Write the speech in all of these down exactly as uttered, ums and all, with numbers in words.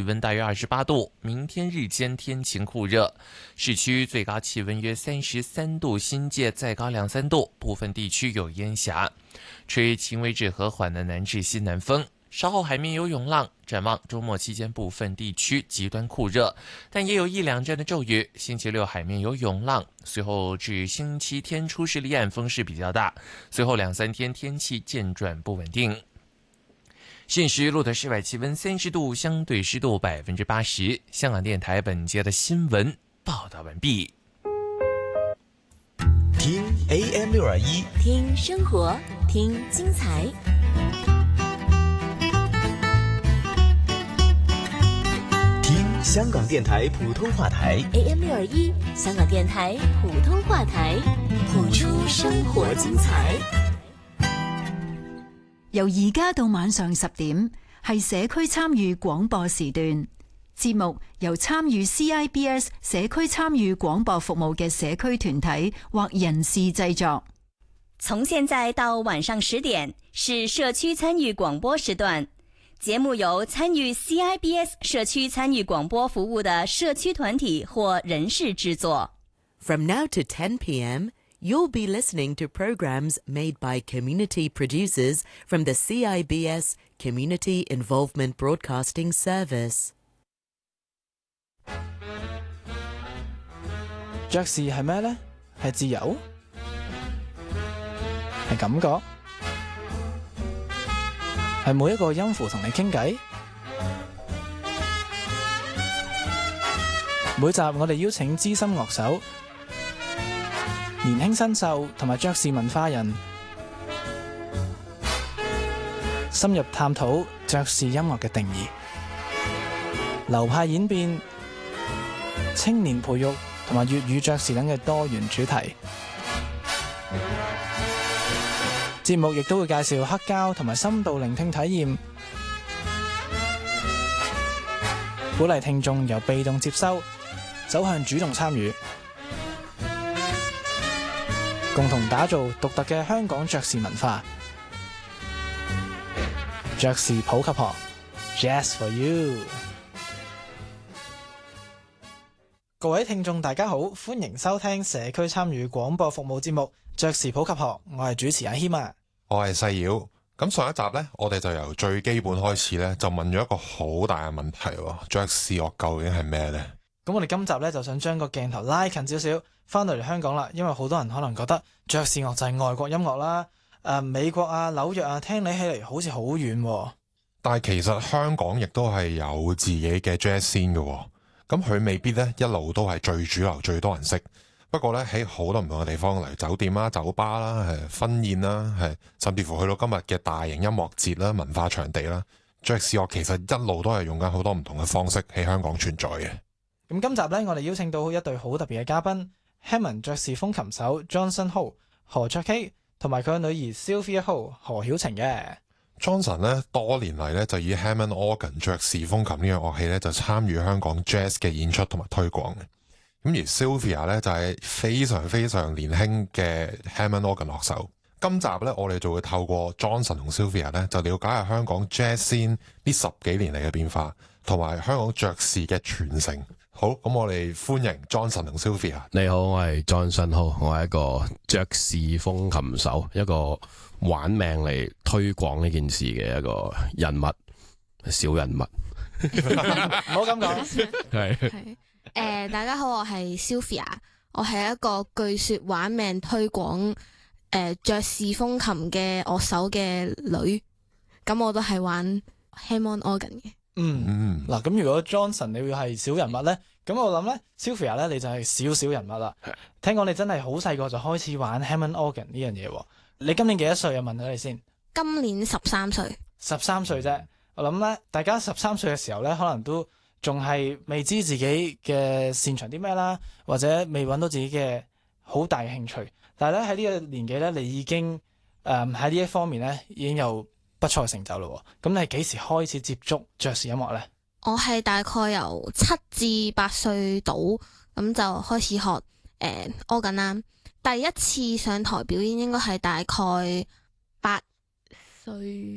温大约二十八度，明天日间天晴酷热，市区最高气温约三十三度，新界再高两三度，部分地区有烟霞，吹轻微至和缓的南至西南风。稍后海面有涌浪，展望周末期间部分地区极端酷热，但也有一两阵的骤雨。星期六海面有涌浪，随后至星期天初时离岸风势比较大，随后两三天天气渐转不稳定。现时录的室外气温三十度，相对湿度百分之八十。香港电台本节的新闻报道完毕。 听 A M 六二一， 听生活，听精彩。 香港电台普通話台 A M 六二一，香港電台普通話台，譜出生活精彩。 由而家到晚上十點，係社區參與廣播時段。節目由參與 C I B S 社區參與廣播服務嘅社區團體或人士製作。 從現在到晚上十點，是社區參與廣播時段。節目由參與 C I B S 社區參與廣播服務的社區團體或人士製作。 From now to ten p.m., you'll be listening to programs made by community producers from the C I B S Community Involvement Broadcasting Service. 爵士係咩呢？係自由？係感覺？係每一個音符同你傾偈。每集我哋邀請資深樂手、年輕新秀同埋爵士文化人，深入探討爵士音樂嘅定義、流派演變、青年培育同埋粵語爵士等嘅多元主題。節目亦都會介紹黑膠同埋深度聆聽體驗，鼓勵聽眾由被動接收走向主動參與，共同打造獨特嘅香港爵士文化。爵士普及學 Jazz for you。 各位聽眾大家好，歡迎收聽社區參與廣播服務節目爵士普及學，我係主持阿謙啊。 我係細妖。咁上一集呢，我哋就由最基本開始呢，就問咗一個好大嘅問題，爵士樂究竟係咩呢？ 咁我哋今集呢，就想將個鏡頭拉近少少，翻到嚟香港啦。因為好多人可能覺得爵士樂就係外國音樂啦，誒、呃、美國啊、紐約啊，聽你起嚟好似好遠。 但係其實香港亦都係有自己嘅 jazz scene 嘅，咁佢未必呢一路都係最主流、最多人識。不過咧，喺好多唔同嘅地方，例如酒店啦、酒吧啦、係婚宴啦，係甚至乎去到今日嘅大型音樂節啦、文化場地啦，爵士樂其實一路都係用緊好多唔同嘅方式喺香港存在嘅。 咁今集咧，我哋邀請到一對好特別嘅嘉賓 Hammond 爵士風琴手 Johnson Ho 何卓熙同埋佢嘅女兒 Sylvia Ho 何曉晴嘅。 Johnson 咧多年嚟咧就以 Hammond Organ 爵士風琴呢樣樂器咧就參與香港 Jazz 嘅演出同埋推廣嘅。咁而 Sylvia 咧就係非常非常年輕嘅 Hammond Organ 樂手。今集咧我哋就會透過 Johnson 同 Sylvia 咧就了解下香港 Jazz scene 呢十幾年嚟嘅變化，同埋香港爵士嘅傳承。好，咁我哋歡迎 Johnson 同 Sylvia。 你好，我係 Johnson Ho，我係一個爵士風琴手，一個玩命嚟推廣呢件事嘅一個人物，小人物。 唔好咁講。 係。 誒、呃，大家好，我係 Sylvia， 我係一個據說玩命推廣誒爵士風琴嘅樂手嘅女，咁我都係玩 Hammond Organ 嘅。 嗯，嗱，咁如果 Johnson 你會係小人物咧，咁我諗咧 Sylvia 咧你就係小小人物啦。聽講你真係好細個就開始玩 Hammond Organ 呢樣嘢，你今年幾多歲啊？問咗你先。 今年十三歲。十三歲啫，我諗咧，大家十三歲嘅時候咧，可能都仲係未知自己嘅擅長啲咩啦，或者未揾到自己嘅好大嘅興趣。但係咧喺呢個年紀咧，你已經誒喺呢一方面咧已經有不錯嘅成就咯。咁你係幾時開始接觸爵士音樂咧？ 我係大概由七至八歲到咁就開始學誒 organ 啦。第一次上台表演應該係大概八歲。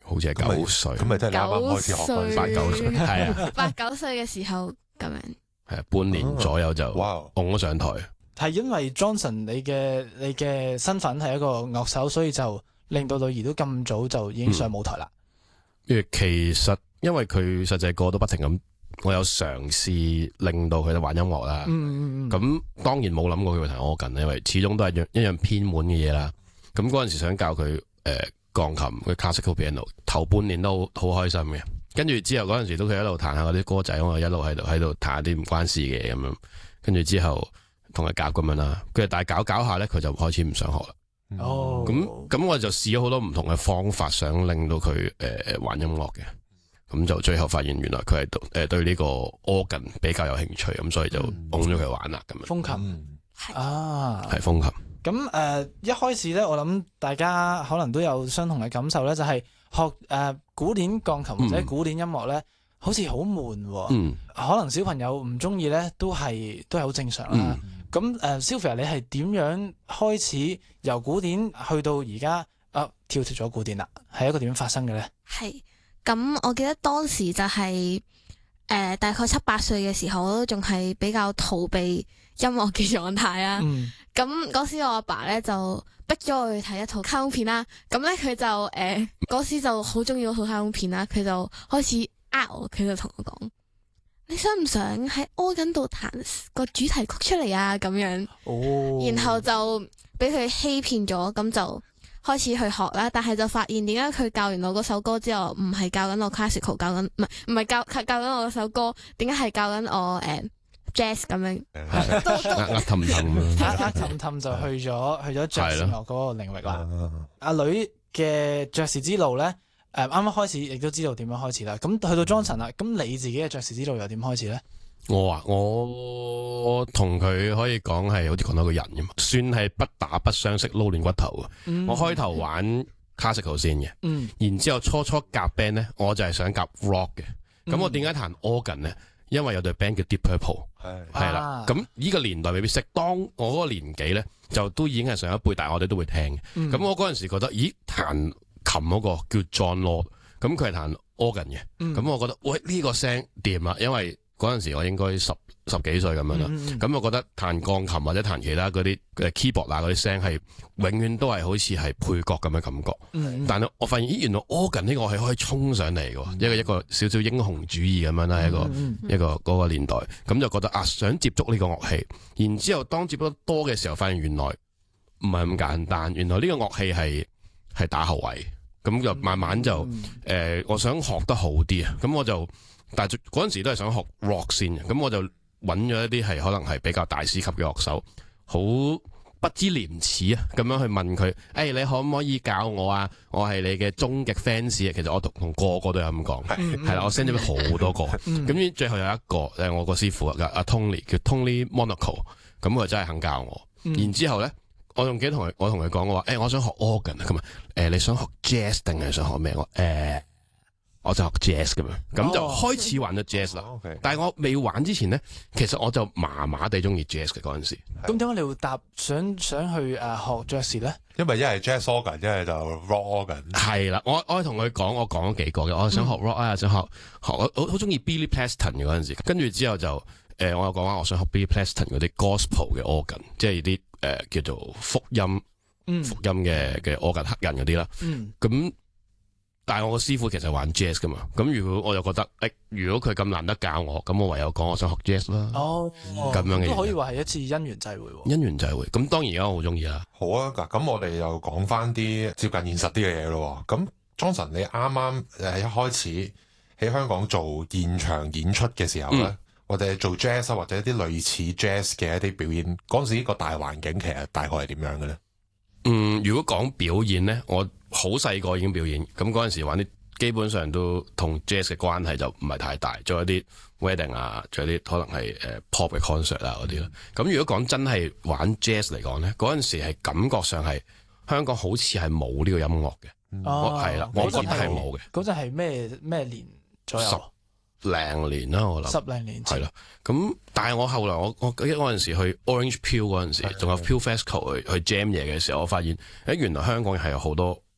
好似係九歲， 咁咪即係你啱啱開始學嗰陣時八九歲，係啊， 八九歲嘅時候咁樣， 係啊，半年左右就哇， 拱咗上台。 係因為 Johnson 你嘅你嘅身份係一個樂手，所以就令到女兒都咁早就已經上舞台啦。 誒、嗯，其實因為佢實際個都不停咁，我有嘗試令到佢哋玩音樂啦。 嗯嗯嗯。 咁當然冇諗過佢會彈 organ，因為始終都係一樣偏門嘅嘢啦。咁嗰陣時想教佢誒、呃、鋼琴，佢 classical piano，頭半年都好開心嘅。跟住之後嗰陣時都佢一路彈下嗰啲歌仔，我一路喺度喺度彈下啲唔關事嘅咁樣。跟住之後同佢夾咁樣啦，佢但係搞搞下咧，佢就開始唔想學啦。 哦， 咁咁我就試咗好多唔同嘅方法，想令到佢誒、呃、玩音樂嘅。咁就最後發現原來佢係誒對呢個 organ 比較有興趣，咁所以就拱咗佢玩啦咁樣。 風琴啊， 係風琴。 咁誒、呃、一開始咧，我諗大家可能都有相同嘅感受咧，就係、是、學誒、呃、古典鋼琴或者古典音樂咧，嗯、好似好悶喎。嗯，可能小朋友唔中意咧，都係都係好正常啦。咁誒、嗯 uh, Sylvia 你係點樣開始由古典去到而家啊跳脫咗古典啦？係一個點樣發生嘅咧？係咁，我記得當時就係、是、誒、呃、大概七八歲嘅時候，我都仲係比較逃避音樂嘅狀態啊。咁嗰、嗯、時我阿爸咧就逼咗我去睇一套卡通片啦。咁咧佢就誒嗰、呃、時就好中意嗰套卡通片啦。佢就開始呃我，佢就同我講：你想唔想喺 organ 度彈個主題曲出嚟啊？咁樣，哦、然後就俾佢欺騙咗，咁就開始去學啦。但係就發現點解佢教完我嗰首歌之後，唔係教緊我 classical， 教緊唔係唔係教教緊我嗰首歌，點解係教緊我誒、uh, jazz 咁樣？呃呃氹氹， 呃氹氹就去咗去咗爵士樂嗰個領域啦。阿女嘅爵士之路咧。誒，啱啱、uh, 開始亦都知道點樣開始啦。咁去到 Johnson 啦，咁你自己嘅爵士之路又點開始咧？ 我啊，我同佢可以講係好似講到個人咁，算係不打不相識，撈亂骨頭。嗯、我開頭玩 classical 先嘅，嗯、然之後初初夾 band 咧，我就係想夾 rock 嘅。咁、嗯、我點解彈 organ 咧？因為有隊 band 叫 Deep Purple，係係啦。咁呢個年代未必識，當我嗰個年紀咧，就都已經係上一輩，但係我哋都會聽嘅。咁、嗯、我嗰陣時覺得，咦，彈琴嗰個叫 John Lord， 咁佢係彈 organ 嘅，咁、嗯、我覺得喂呢、這個聲掂啦，因為嗰陣時我應該十十幾歲咁樣啦，咁、嗯、我覺得彈鋼琴或者彈其他嗰啲誒 keyboard 啊嗰啲聲係永遠都係好似係配角咁嘅感覺，嗯、但係我發現咦原來 organ 呢個係可以衝上嚟嘅，嗯、一個一個少少英雄主義咁樣啦，一個、嗯、一個嗰個年代，咁就覺得啊想接觸呢個樂器，然之後當接觸得多嘅時候，發現原來唔係咁簡單，原來呢個樂器係係打後衛。咁就慢慢就誒、嗯呃，我想學得好啲啊！咁我就，但係嗰陣時都係想學 rock 先嘅，咁我就揾咗一啲係可能係比較大師級嘅樂手，好不知廉恥啊！咁樣去問佢，誒、欸，你可唔可以教我啊？我係你嘅終極 fans 啊！其實我同同個個都有咁講，係啦、嗯，我 send 咗好多個，咁、嗯、最後有一個誒，我個師傅啊，阿 Tony 叫 Tony Monaco， 咁佢真係肯教我，嗯、然之後咧。我仲記得同佢，我同佢講我話，誒、欸，我想學 organ 啊，咁啊，誒，你想學 jazz 定係想學咩？我誒、欸，我就學 jazz 咁樣，咁就開始玩咗 jazz 啦。Oh, okay. 但係我未玩之前咧，其實我就麻麻地中意 jazz 嘅嗰陣時。 咁點解你會答想想去誒、uh, 學爵士咧？ 因為一係 jazz organ，一係就 rock organ。 係啦，我我同佢講，我講咗幾個嘅，我想學 rock 啊、嗯，想學學我好好中意 Billy Preston 嘅嗰陣時，跟住之後就誒、呃，我又講話我想學 Billy Preston 嗰啲 gospel 嘅 organ， 即係啲。誒、呃，叫做福音，嗯、福音嘅嘅 organ 黑人嗰啲啦，咁、嗯、但係我個師傅其實玩 jazz 噶嘛，咁如果我又覺得，誒、欸，如果佢咁難得教我，咁我唯有講我想學 jazz 啦，哦，咁樣嘅都可以話係一次因緣際會， 因緣際會，咁當然而家我好中意啦。 好啊，嗱，咁我哋又講翻啲接近現實啲嘅嘢咯。咁 Johnson，你啱啱誒一開始喺香港做現場演出嘅時候咧？嗯我哋做 jazz 或者一啲類似 jazz 嘅一啲表演，嗰陣時呢個大環境其實大概係點樣嘅咧？ 嗯，如果講表演咧，我好細個已經表演，咁嗰陣時玩啲基本上都同 jazz 嘅關係就唔係太大，做一啲 wedding 啊，做一啲可能係誒 pop 嘅 concert 啊嗰啲啦。咁、嗯、如果講真係玩 jazz 嚟講咧，嗰陣時係感覺上係香港好似係冇呢個音樂嘅，哦，係啦，我覺得係冇嘅。 嗰陣係咩咩年左右？ 零年啦，我諗十零年前係啦。咁但係我後來我我記得嗰陣時去 Orange Peel 嗰陣時，仲有 Peel Festival 去去 jam 嘢嘅時候，我發現誒原來香港係有好多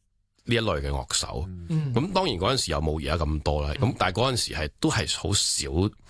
呢一類嘅樂手。咁、 嗯、 當然嗰陣時又冇而家咁多啦。咁、嗯、但係嗰陣時係都係好少